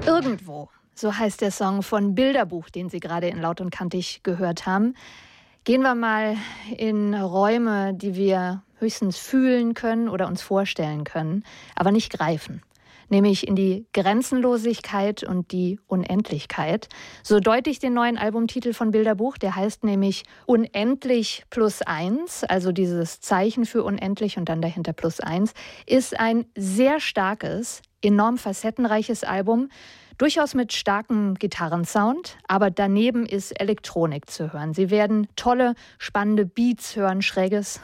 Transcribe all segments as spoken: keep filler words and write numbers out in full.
Irgendwo, so heißt der Song von Bilderbuch, den Sie gerade in Laut und Kantig gehört haben. Gehen wir mal in Räume, die wir höchstens fühlen können oder uns vorstellen können, aber nicht greifen. Nämlich in die Grenzenlosigkeit und die Unendlichkeit. So deute ich den neuen Albumtitel von Bilderbuch, der heißt nämlich Unendlich plus eins, also dieses Zeichen für unendlich und dann dahinter plus eins, ist ein sehr starkes, enorm facettenreiches Album, durchaus mit starkem Gitarrensound, aber daneben ist Elektronik zu hören. Sie werden tolle, spannende Beats hören, Schräges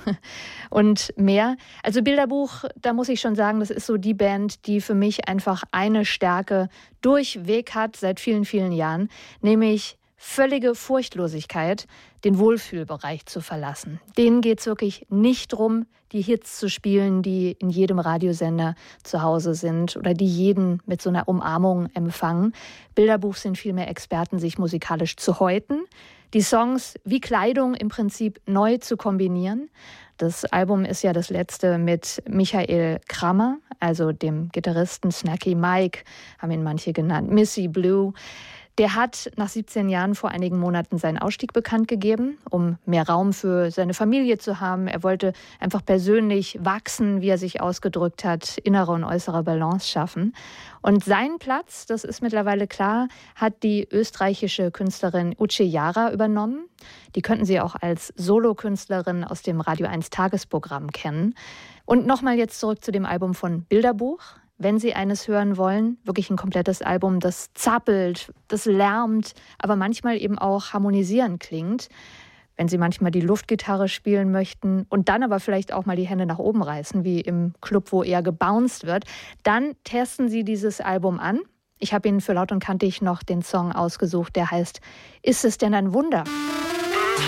und mehr. Also Bilderbuch, da muss ich schon sagen, das ist so die Band, die für mich einfach eine Stärke durchweg hat seit vielen, vielen Jahren, nämlich völlige Furchtlosigkeit, den Wohlfühlbereich zu verlassen. Denen geht es wirklich nicht darum, die Hits zu spielen, die in jedem Radiosender zu Hause sind oder die jeden mit so einer Umarmung empfangen. Bilderbuch sind vielmehr Experten, sich musikalisch zu häuten, die Songs wie Kleidung im Prinzip neu zu kombinieren. Das Album ist ja das letzte mit Michael Krammer, also dem Gitarristen Snacky Mike, haben ihn manche genannt, Missy Blue. Der hat nach siebzehn Jahren vor einigen Monaten seinen Ausstieg bekannt gegeben, um mehr Raum für seine Familie zu haben. Er wollte einfach persönlich wachsen, wie er sich ausgedrückt hat, innere und äußere Balance schaffen. Und seinen Platz, das ist mittlerweile klar, hat die österreichische Künstlerin Uche Jara übernommen. Die könnten Sie auch als Solokünstlerin aus dem Radio eins Tagesprogramm kennen. Und nochmal jetzt zurück zu dem Album von Bilderbuch. Wenn Sie eines hören wollen, wirklich ein komplettes Album, das zappelt, das lärmt, aber manchmal eben auch harmonisierend klingt. Wenn Sie manchmal die Luftgitarre spielen möchten und dann aber vielleicht auch mal die Hände nach oben reißen, wie im Club, wo eher gebounced wird, dann testen Sie dieses Album an. Ich habe Ihnen für Laut und Kantig noch den Song ausgesucht, der heißt Ist es denn ein Wunder?